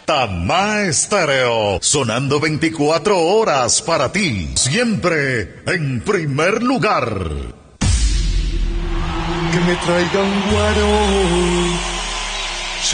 Santana Estéreo, sonando 24 horas para ti, siempre en primer lugar. Que me traigan guaro